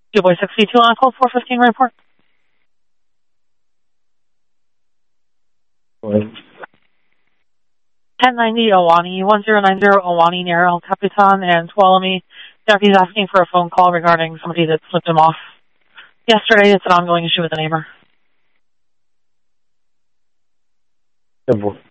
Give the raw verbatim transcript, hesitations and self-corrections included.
Two boy sixty-two on call four fifteen report. ten ninety Awani, one zero nine zero Awani near El Capitan and Tuolumne. Deputy's asking for a phone call regarding somebody that slipped him off yesterday. It's an ongoing issue with a neighbor.